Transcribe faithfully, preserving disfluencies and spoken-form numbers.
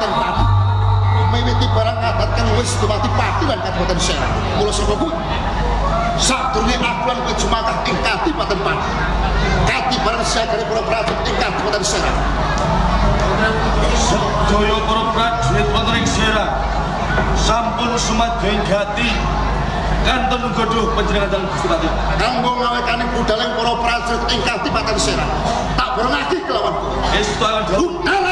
Kadipaten Pati miwiti barang adat kang wis dumati Pati lan Kadipaten Serang. Mula saka kuwi sadurunge aku lan kowe jumakah ing Kadipaten Pati. Kadipaten sagare para prajurit ing Kadipaten Serang. Sedaya para prajurit wonten ing Serang sampun sumadya gati kanton nggodho panjenengan dalem Gusti Pati. Kanggo ngawekaning budaling para prajurit ing Kadipaten Serang. Tak borongake kelawan kowe. Estu awan